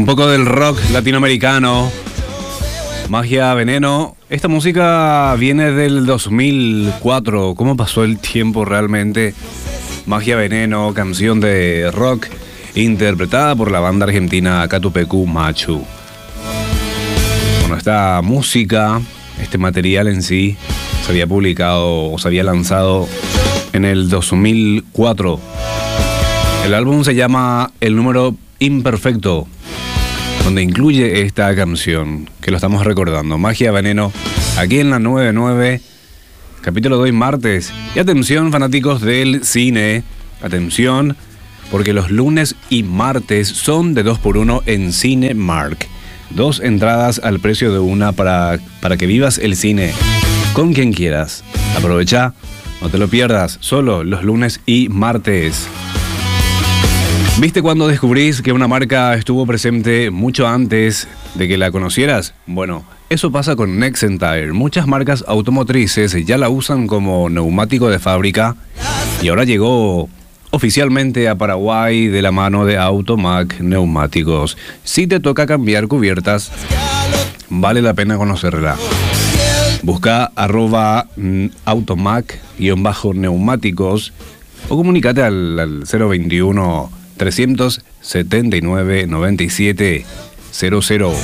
Un poco del rock latinoamericano. Magia Veneno. Esta música viene del 2004. ¿Cómo pasó el tiempo realmente? Magia Veneno, canción de rock interpretada por la banda argentina Catupecu Machu. Bueno, esta música, este material en sí, se había publicado o se había lanzado en el 2004. El álbum se llama El Número Imperfecto, donde incluye esta canción, que lo estamos recordando, Magia Veneno, aquí en la 99, capítulo de hoy martes. Y atención, fanáticos del cine, atención, porque los lunes y martes son de 2x1 en Cinemark. 2 entradas al precio de una para que vivas el cine con quien quieras. Aprovecha, no te lo pierdas, solo los lunes y martes. ¿Viste cuando descubrís que una marca estuvo presente mucho antes de que la conocieras? Bueno, eso pasa con Nexentire. Muchas marcas automotrices ya la usan como neumático de fábrica y ahora llegó oficialmente a Paraguay de la mano de Automac Neumáticos. Si te toca cambiar cubiertas, vale la pena conocerla. Busca @Automac_neumáticos o comunícate al 021 379 97 00.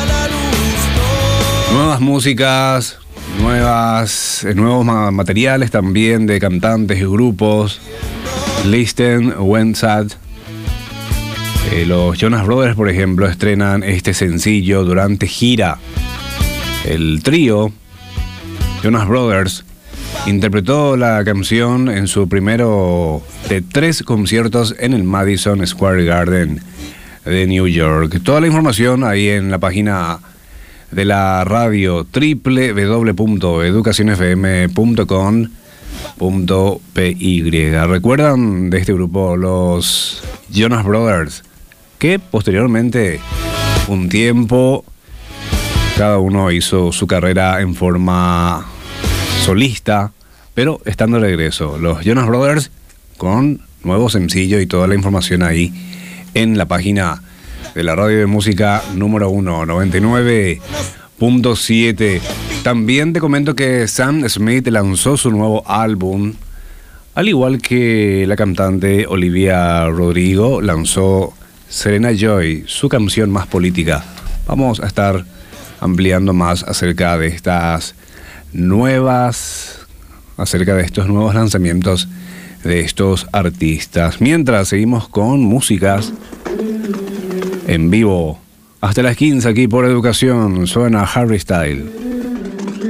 Nuevas músicas, nuevos materiales también de cantantes y grupos. Listen, Wensat. Los Jonas Brothers, por ejemplo, estrenan este sencillo durante gira. El trío Jonas Brothers interpretó la canción en su primero de 3 conciertos en el Madison Square Garden de New York. Toda la información ahí en la página de la radio www.educacionfm.com.py. ¿Recuerdan de este grupo, los Jonas Brothers? Que posteriormente, un tiempo, cada uno hizo su carrera en forma solista, pero están de regreso. Los Jonas Brothers con nuevo sencillo y toda la información ahí en la página de la radio de música número 1, 99.7. También te comento que Sam Smith lanzó su nuevo álbum, al igual que la cantante Olivia Rodrigo lanzó Serena Joy, su canción más política. Vamos a estar ampliando más acerca de estos nuevos lanzamientos de estos artistas. Mientras seguimos con músicas en vivo hasta las 15 aquí por Educación, suena Harry Styles.